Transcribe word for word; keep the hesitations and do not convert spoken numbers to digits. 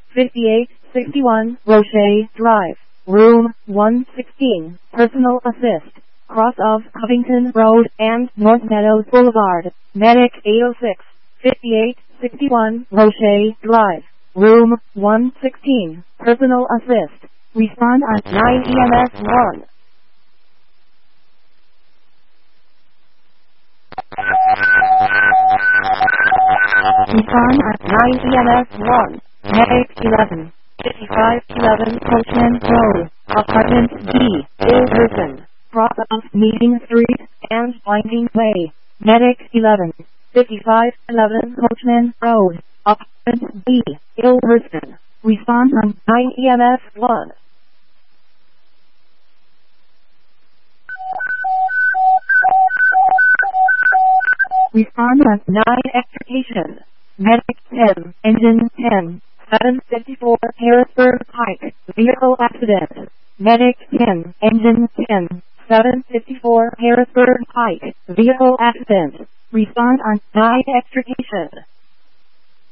fifty-eight sixty-one Roche Drive, room one sixteen, personal assist, cross of Covington Road and North Meadows Boulevard, medic eight oh six, fifty-eight sixty-one Roche Drive, room one sixteen, personal assist, respond on nine E M S one. Respond at nine E M S one, medic eleven, fifty-five eleven Coachman Road, apartment D, Ilverson, cross of Meeting Street and Winding Way, medic eleven, fifty-five eleven Coachman Road, apartment D, Ilverson, respond on nine E M S one. Respond at nine extrication. Medic ten, engine ten, seven fifty-four Harrisburg Pike, vehicle accident. Medic ten, engine ten, seven fifty-four Harrisburg Pike, vehicle accident. Respond on nine extrication.